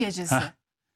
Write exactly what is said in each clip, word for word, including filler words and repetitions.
gecesi. Heh.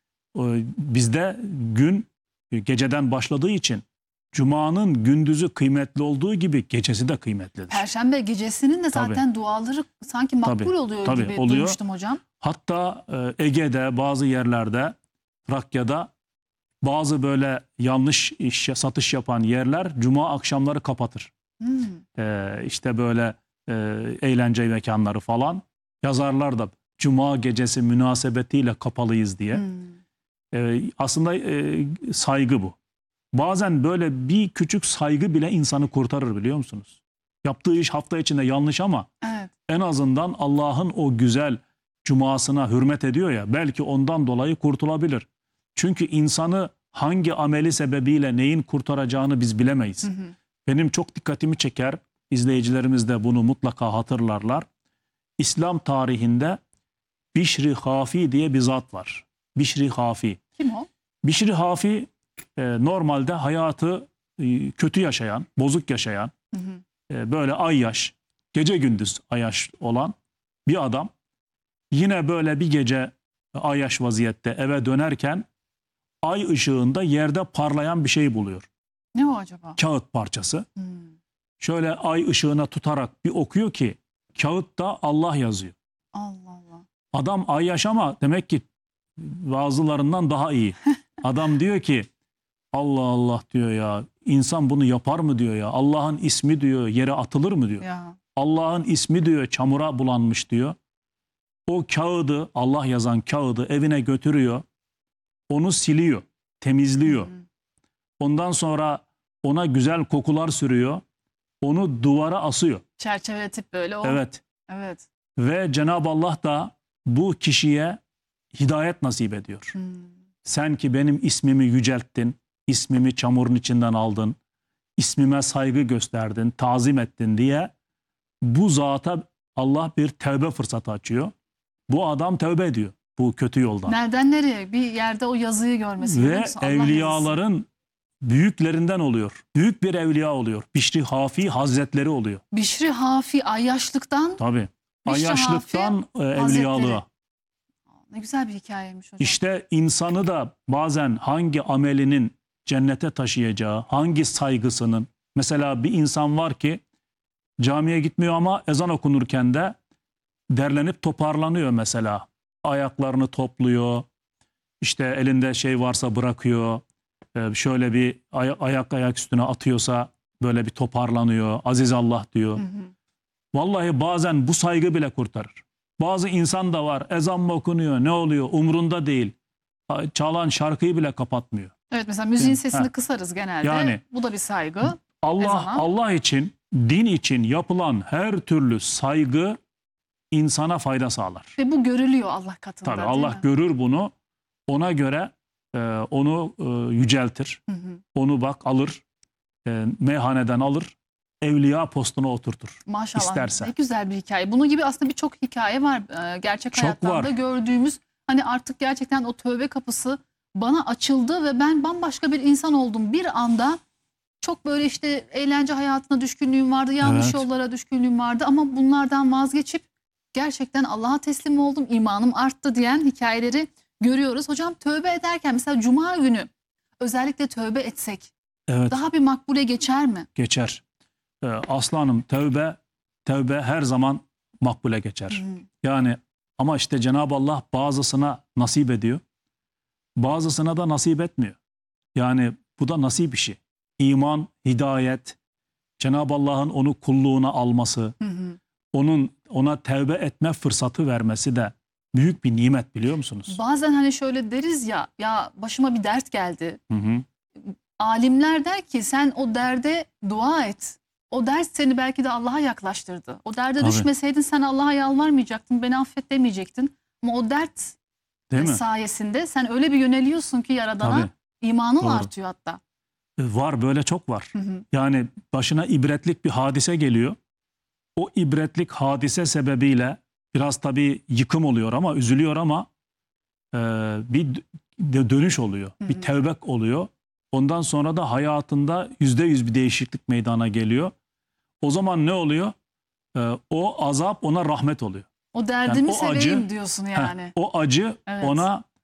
Bizde gün geceden başladığı için Cuma'nın gündüzü kıymetli olduğu gibi gecesi de kıymetlidir. Perşembe gecesinin de zaten Tabii. duaları sanki makbul Tabii. oluyor Tabii. gibi oluyor. duymuştum hocam. Hatta Ege'de bazı yerlerde, Trakya'da bazı böyle yanlış iş, satış yapan yerler Cuma akşamları kapatır. Hmm. Ee, işte böyle e, eğlence mekanları falan yazarlar da Cuma gecesi münasebetiyle kapalıyız diye. Hmm. Ee, aslında e, saygı bu. Bazen böyle bir küçük saygı bile insanı kurtarır, biliyor musunuz? Yaptığı iş hafta içinde yanlış ama Evet. en azından Allah'ın o güzel cumasına hürmet ediyor ya, belki ondan dolayı kurtulabilir. Çünkü insanı hangi ameli sebebiyle neyin kurtaracağını biz bilemeyiz. Hı hı. Benim çok dikkatimi çeker, izleyicilerimiz de bunu mutlaka hatırlarlar. İslam tarihinde Bişri Hafi diye bir zat var. Bişri Hafi. Kim o? Bişri Hafi e, normalde hayatı e, kötü yaşayan, bozuk yaşayan, Hı hı. e, böyle ayyaş, gece gündüz ayyaş olan bir adam. Yine böyle bir gece ayyaş vaziyette eve dönerken ay ışığında yerde parlayan bir şey buluyor. Ne o acaba? Kağıt parçası. Hmm. Şöyle ay ışığına tutarak bir okuyor ki kağıtta Allah yazıyor. Allah Allah. Adam ayyaş ama demek ki bazılarından daha iyi. Adam diyor ki Allah Allah diyor ya, insan bunu yapar mı diyor ya. Allah'ın ismi diyor yere atılır mı diyor. Ya. Allah'ın ismi diyor çamura bulanmış diyor. O kağıdı, Allah yazan kağıdı evine götürüyor. Onu siliyor, temizliyor. Hı. Ondan sonra ona güzel kokular sürüyor. Onu duvara asıyor. Çerçeveletip böyle o. Evet. Evet. Ve Cenab-ı Allah da bu kişiye hidayet nasip ediyor. Hmm. Sen ki benim ismimi yücelttin, ismimi çamurun içinden aldın, ismime saygı gösterdin, tazim ettin diye bu zata Allah bir tevbe fırsatı açıyor. Bu adam tevbe ediyor bu kötü yoldan. Nereden nereye? Bir yerde o yazıyı görmesi. Ve biliyor musun? Allah evliyaların yazısı. büyüklerinden oluyor. Büyük bir evliya oluyor. Bişri Hafi Hazretleri oluyor. Bişri Hafi ayyaşlıktan. Tabii. Bişri Ayyaşlıktan Hafi e, evliyalığa. Hazretleri. Ne güzel bir hikayeymiş hocam. İşte insanı da bazen hangi amelinin cennete taşıyacağı, hangi saygısının, mesela bir insan var ki camiye gitmiyor ama ezan okunurken de derlenip toparlanıyor mesela. Ayaklarını topluyor, işte elinde şey varsa bırakıyor, ee, şöyle bir ay ayak ayak üstüne atıyorsa böyle bir toparlanıyor, aziz Allah diyor. Hı hı. Vallahi bazen bu saygı bile kurtarır. Bazı insan da var, ezan mı okunuyor, ne oluyor umrunda değil. Çalan şarkıyı bile kapatmıyor. Evet, mesela müziğin Yani, sesini ha. kısarız genelde. Yani, bu da bir saygı. Allah Ezana. Allah için, din için yapılan her türlü saygı insana fayda sağlar. Ve bu görülüyor Allah katında. Tabii değil Allah mi? görür bunu. Ona göre e, onu e, yüceltir. Hı hı. Onu bak alır, e, meyhaneden alır, evliya postuna oturtur. Maşallah. İsterse. Ne güzel bir hikaye. Bunun gibi aslında birçok hikaye var. Ee, gerçek Çok hayattan var. da gördüğümüz. Hani artık gerçekten o tövbe kapısı bana açıldı ve ben bambaşka bir insan oldum. Bir anda çok böyle işte eğlence hayatına düşkünlüğüm vardı. Yanlış Evet. yollara düşkünlüğüm vardı. Ama bunlardan vazgeçip gerçekten Allah'a teslim oldum. İmanım arttı diyen hikayeleri görüyoruz. Hocam tövbe ederken mesela Cuma günü özellikle tövbe etsek Evet. daha bir makbule geçer mi? Geçer. Ee, aslanım tevbe, tevbe her zaman makbule geçer. Hı. Yani ama işte Cenab-ı Allah bazısına nasip ediyor. Bazısına da nasip etmiyor. Yani bu da nasip işi. İman, hidayet, Cenab-ı Allah'ın onu kulluğuna alması, Hı hı. onun ona tevbe etme fırsatı vermesi de büyük bir nimet, biliyor musunuz? Bazen hani şöyle deriz ya, ya başıma bir dert geldi. Hı hı. Alimler der ki sen o derde dua et. O dert seni belki de Allah'a yaklaştırdı. O derde Tabii. düşmeseydin sen Allah'a yalvarmayacaktın, beni affet demeyecektin. Ama o dert Değil mi? sayesinde sen öyle bir yöneliyorsun ki Yaradan'a, Tabii. imanın Doğru. artıyor hatta. E, Var, böyle çok var. Hı hı. Yani başına ibretlik bir hadise geliyor. O ibretlik hadise sebebiyle biraz tabii yıkım oluyor ama üzülüyor ama e, bir d- dönüş oluyor. Hı hı. Bir tevbe oluyor. Ondan sonra da hayatında yüzde yüz bir değişiklik meydana geliyor. O zaman ne oluyor? E, o azap ona rahmet oluyor. O derdimi Yani o seveyim acı- diyorsun Heh, yani. o acı Evet. ona